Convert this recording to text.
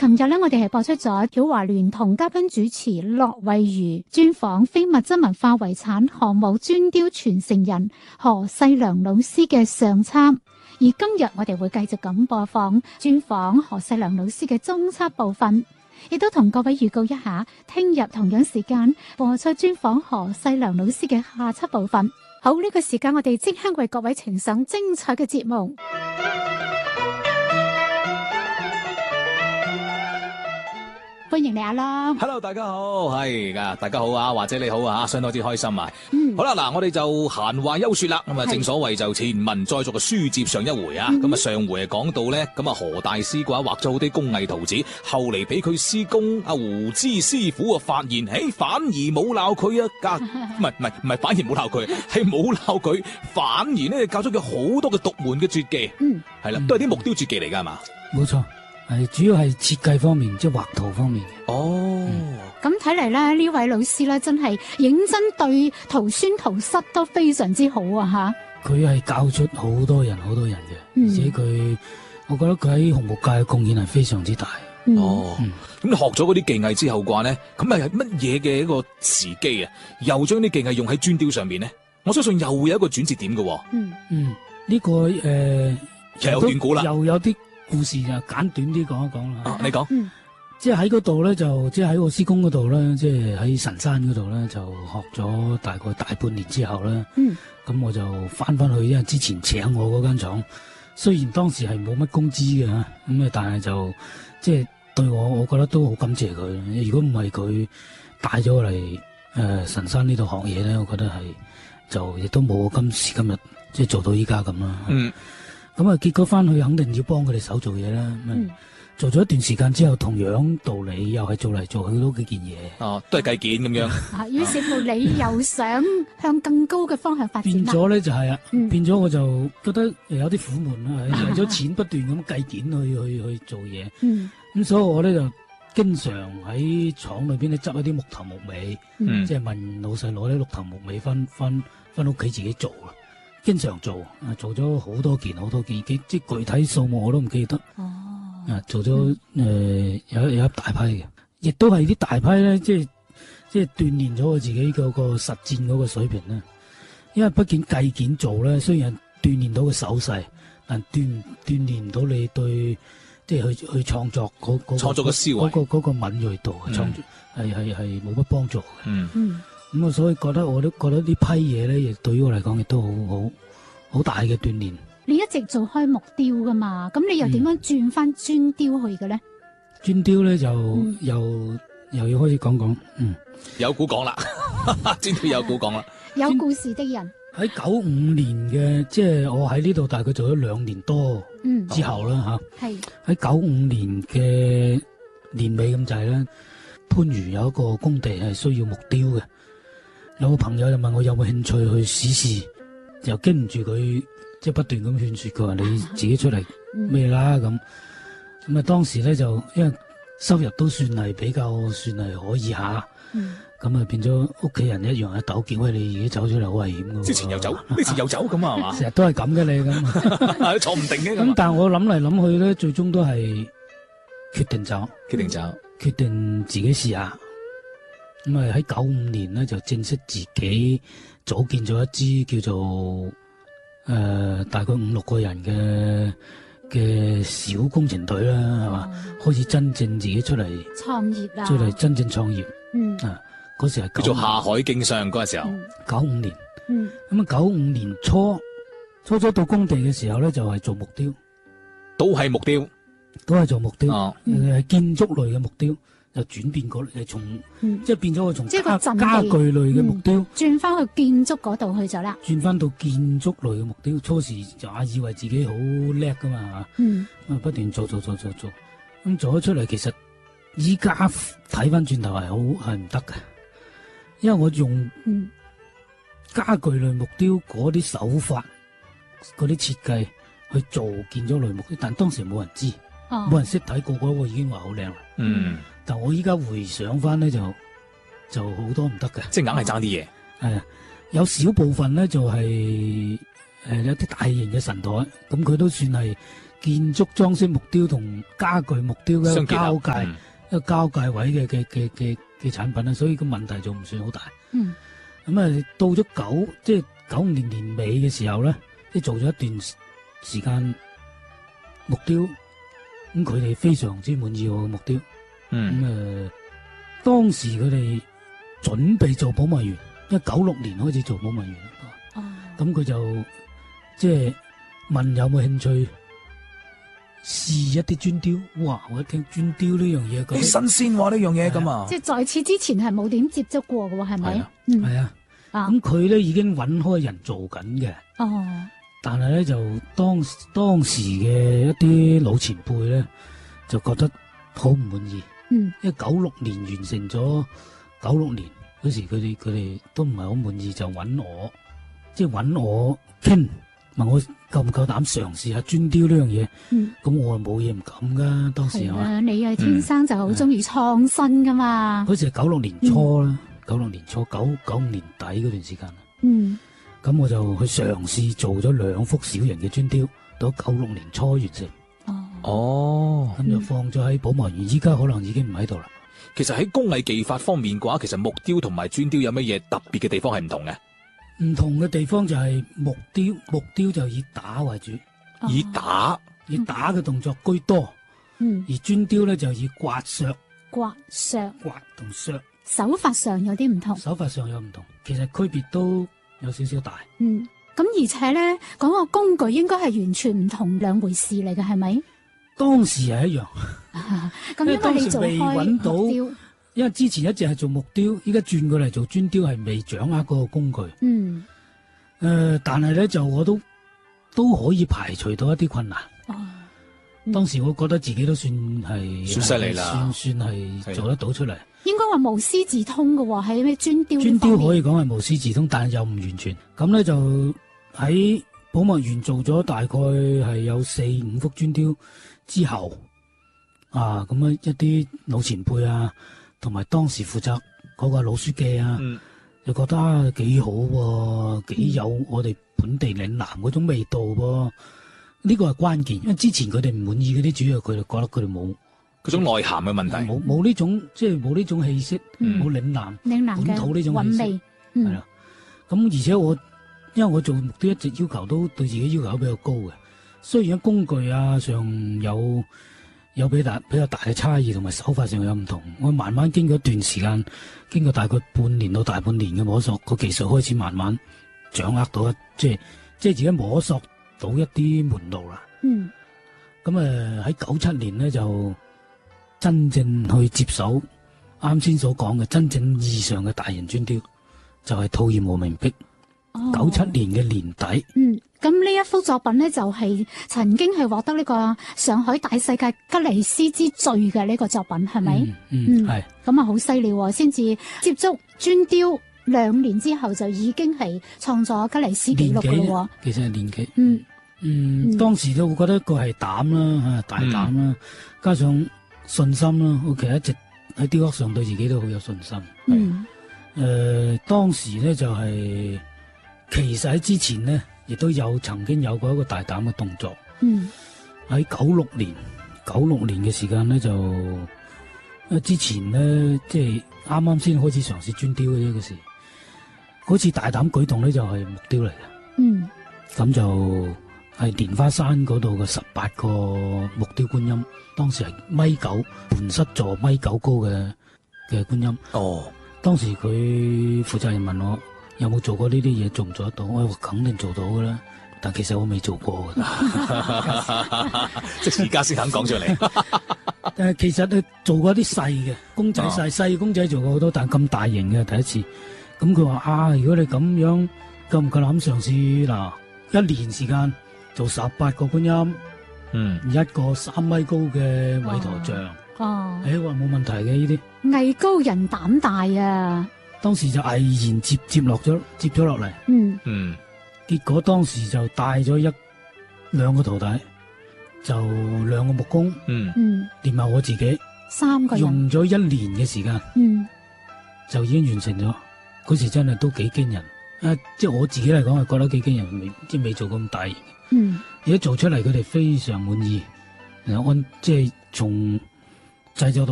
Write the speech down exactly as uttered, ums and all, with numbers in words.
琴日咧，我哋係播出咗曉華聯同嘉賓主持駱惠如專訪非物質文化遺產項目磚雕傳承人何世良老師嘅上冊，而今日我哋會繼續咁播放專訪何世良老師嘅中輯部分，亦都同各位預告一下，聽日同樣時間播出專訪何世良老師嘅下輯部分。好，呢個時間我哋即刻為各位呈上精彩嘅節目。歡迎你阿啦 ，Hello， 大家好，係噶，大家好啊，或者你好啊，相當之開心啊。嗯，好啦，嗱，我哋就閒話休說啦。咁啊，正所謂就前文再續嘅書接上一回啊。咁啊、嗯，上回係講到咧，咁啊何大師嘅話畫咗好啲工藝圖紙，後嚟俾佢師公阿胡之師傅啊發現，誒，反而冇鬧佢啊，教唔係唔係唔係，反而冇鬧佢，係冇鬧佢，反而咧教咗佢好多嘅獨門嘅絕技。嗯，係啦，都係啲木雕絕技嚟噶，係嘛？ 冇錯。係主要係設計方面，即係畫圖方面。 哦， 咁睇嚟咧，呢位老師咧真係認真對徒孫徒室都非常之好啊！吓，佢係教出好多人好多人嘅，嗯、而且佢，我覺得佢喺紅木界嘅貢獻係非常之大。 嗯、 哦，咁、嗯、學咗嗰啲技藝之後嘅話咧，咁係乜嘢嘅一個時機啊？又將啲技藝用喺磚雕上面咧，我相信又會有一個轉折點嘅。嗯嗯，呢、這個誒，呃、 又有段古啦， 又有啲。故事就簡短啲講一講啦。 啊，你講， 嗯、 即係喺嗰度咧，就即係喺我師公嗰度咧，即係喺神山嗰度咧，就學咗大概大半年之後咧，咁、嗯、我就翻翻去，因為之前請我嗰間廠，雖然當時係冇乜工資嘅吓，咁啊，但係就即係對我，我覺得都好感謝佢。如果唔係佢帶咗我嚟誒神山呢度學嘢咧，我覺得係就亦都冇我今時今日即係做到依家咁啦。嗯。咁啊，結果翻去肯定要幫佢哋手做嘢啦。嗯，做咗一段時間之後，同樣道理又係做嚟做去都幾件嘢。 哦，都係計件咁樣。 啊，於是乎你又想向更高嘅方向發展啦。 變咗咧就係啊，嗯、變咗我就覺得有啲苦悶啦，為咗錢不斷咁計件去去去做嘢。嗯，咁所以我咧就經常喺廠裏邊咧執一啲木頭木尾，嗯、即係問老細攞啲木頭木尾翻翻翻屋企自己做啦。經常做，啊做咗好多件好多件，即即具體數目我都唔記得。哦，啊做咗誒、嗯呃、有有一大批嘅，亦都係啲大批咧，即係即係鍛煉咗我自己嗰個實戰嗰個水平啦。因為畢竟計件做咧，雖然鍛煉到個手勢，但鍛鍛煉唔到你對即係去去創作嗰、嗰個創作嘅思維嗰、嗰個嗰、嗰個敏銳度嘅創作係係係冇乜幫助嘅。 嗯嗯。 咁啊，所以覺得我都覺得呢批嘢咧，亦對於我嚟講亦都好好好大嘅鍛煉。 你一直做開木雕噶嘛？咁你又點樣轉翻磚雕去嘅咧？ 磚雕咧就、嗯、又又要開始講講，嗯， 有古講啦，磚雕有古講啦， 有故事的人喺九五年嘅，即係我喺呢度大概做咗兩年多之後啦吓，係喺九五年嘅年尾咁滯咧，番禺有一個工地係需要木雕嘅。有個朋友就問我有冇興趣去試試，又經唔住佢即係不斷咁勸說佢話你自己出嚟咩啦咁。咁啊當時咧就因為收入都算係比較算係可以下，咁啊、嗯、變咗屋企人一樣喺糾結，喂你而家走出嚟好危險噶。之前又走，呢次又走咁啊嘛， 成日都係咁嘅你咁， 坐唔定嘅。 咁但係我諗嚟諗去咧，最終都係決定走， 決定走， 決定自己試下。咁啊喺九五年咧就正式自己組建咗一支叫做誒、呃、大概五六個人嘅嘅小工程隊啦，係嘛、嗯，開始真正自己出嚟創業啦， 出嚟真正創業。 嗯啊，嗰時係叫做下海經商嗰個時候， 九五年。 嗯， 咁啊九五年初初初到工地嘅時候咧，就係、是、做木雕， 都係木雕， 都係做木雕，係、 哦嗯、建築類嘅木雕。就轉變過嚟，從、嗯、即係變咗我從家家具類嘅木雕， 轉翻、嗯、去建築嗰度去咗啦。 轉翻到建築類嘅木雕，初時就啊以為自己好叻噶嘛，係嘛，嗯，咁啊不斷做做做做做，咁做咗出嚟，其實依家睇翻轉頭係好係唔得嘅，因為我用家具類木雕嗰啲手法、嗰啲設計去做建築類木雕，但當時冇人知，冇、哦、人識睇，個個我已經話好靚啦，嗯。但我依家回想翻咧，就就好多唔得嘅， 即係硬係爭啲嘢。 係啊，有少部分咧就係、是、誒、呃、有啲大型嘅神台，咁佢都算係建築裝飾木雕同家具木雕嘅一個交界，嗯、一個交界位嘅嘅嘅嘅嘅產品啦，所以個問題就唔算好大。 嗯， 咁啊到咗九即係九五年年尾嘅時候咧，即係做咗一段時間木雕，咁佢哋非常之滿意我嘅木雕。嗯，咁啊、呃、當時佢哋準備做寶墨園，因為九六年開始做寶墨園。哦，咁佢就即係問有冇興趣試一啲磚雕。哇！我一聽磚雕呢樣嘢，咁新鮮喎呢樣嘢咁啊！ 即係在此之前係冇點接觸過嘅喎，係咪？嗯， 係啊。咁佢咧已經揾開人做緊嘅。哦。但係咧就當當時嘅一啲老前輩咧就覺得好唔滿意。嗯。因為九六年完成咗，九六年嗰時佢哋佢哋都唔係好滿意，就揾我。即係揾我傾，問我夠唔夠膽嘗試下磚雕呢樣嘢。嗯，咁我冇嘢唔敢噶，當時係嘛？ 你係天生就好中意創新噶嘛？ 嗰時係九六年初啦，九六年初九九五年底嗰段時間。 嗯， 咁我就去嘗試做咗兩幅小型嘅磚雕，到九六年初完成。 哦， 咁就放咗喺寶墨園，依家可能已經唔喺度啦。 其實喺工藝技法方面嘅話，其實木雕同埋磚雕有乜嘢特別嘅地方係唔同嘅？ 唔同嘅地方就係木雕，木雕就以打為主， 哦、以打以打嘅動作居多。嗯，而磚雕咧就以刮削、 刮削、 刮同削， 手法上有啲唔同。 手法上有唔同，其實區別都有少少大。 嗯，咁而且咧講個工具應該係完全唔同兩回事嚟嘅，係咪？ 當時係一樣。 咁因為你做開木雕。 因為之前一直係做木雕，依家轉過嚟做磚雕，係未掌握嗰個工具。嗯。誒、呃，但係咧就我都都可以排除到一啲困難。哦。嗯、當時我覺得自己都算係算犀利啦， 算算係做得到出嚟。 應該話無師自通嘅喎，喺咩磚雕？ 磚雕可以講係無師自通，但係又唔完全。咁咧就喺寶墨園做咗大概係有四五幅磚雕之後，啊咁啊一啲老前輩啊。同埋當時負責嗰個老書記啊，嗯、就覺得啊幾好喎，幾有我哋本地嶺南嗰種味道喎。呢個係關鍵，因為之前佢哋唔滿意嗰啲，主要佢哋覺得佢哋冇嗰種內涵嘅問題， 冇冇呢種即係冇呢種氣息，冇、嗯、嶺南本土呢種氣息，係啦。咁、嗯、而且我因為我做木雕一直要求都對自己要求比較高嘅，雖然工具啊上有。有比較比較大嘅差異，同埋手法上有唔同。我慢慢經過一段時間，經過大概半年到大半年嘅摸索，個技術開始慢慢掌握到一即係即係自己摸索到一啲門路啦。嗯。咁誒喺九七年咧就真正去接手啱先所講嘅真正意義上嘅大型磚雕，就係吐焰無名壁。九七、哦、年嘅年底。嗯。咁呢一幅作品咧，就係、是、曾經係獲得呢個上海大世界吉尼斯之最嘅呢個作品，係咪？嗯，係、嗯。咁啊，好犀利喎！先至接觸磚雕兩年之後，就已經係創咗吉尼斯紀錄嘅喎。其實係年紀。嗯嗯，嗯當時都會覺得一個係膽啦，大膽啦，嗯、加上信心啦。我其實一直喺雕刻上對自己都好有信心。嗯。誒、呃，當時咧就係、是，其實喺之前咧。亦都有曾經有過一個大膽嘅動作。嗯，喺九六年，九六年嘅時間咧就，誒之前咧即係啱啱先開始嘗試磚雕嘅呢個事，嗰次大膽舉動咧就係木雕嚟嘅。嗯，咁就係蓮花山嗰度嘅十八個木雕觀音，當時係米九盤膝座米九高嘅嘅觀音。哦，當時佢負責人問我。有冇做過呢啲嘢？做唔做得到？我話肯定做到噶啦，但其實我未做過噶。即係而家先肯講出嚟。誒，其實佢做過啲細嘅公仔，細細、哦、公仔做過好多，但咁大型嘅第一次。咁佢話啊，如果你咁樣夠唔夠膽嘗試嗱？一年時間做十八個觀音，嗯，一個三米高嘅韋陀像。哦，誒、欸，話冇問題嘅呢啲。藝高人膽大啊！當時就毅然接接落咗，接咗落嚟。嗯嗯，結果當時就帶咗一兩個徒弟，就兩個木工。嗯嗯，連埋我自己，三個人用咗一年嘅時間。嗯，就已經完成咗。嗰時真係都幾驚人， 啊，即係我自己嚟講係覺得幾驚人，未即係未做咁大型。嗯，而家做出嚟佢哋非常滿意，然後按即係從製作到